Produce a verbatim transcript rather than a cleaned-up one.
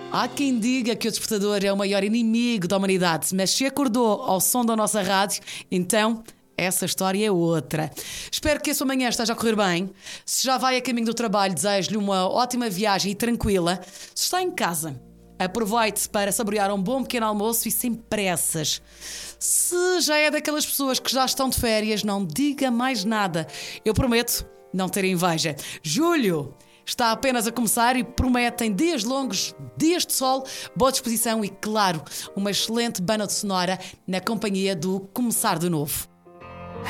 Há quem diga que o despertador é o maior inimigo da humanidade, mas se acordou ao som da nossa rádio, então essa história é outra. Espero que a sua manhã esteja a correr bem. Se já vai a caminho do trabalho, desejo-lhe uma ótima viagem e tranquila. Se está em casa, aproveite para saborear um bom pequeno almoço e sem pressas. Se já é daquelas pessoas que já estão de férias, não diga mais nada. Eu prometo não ter inveja. Julho está apenas a começar e prometem dias longos, dias de sol, boa disposição e, claro, uma excelente banda sonora na companhia do Começar de Novo.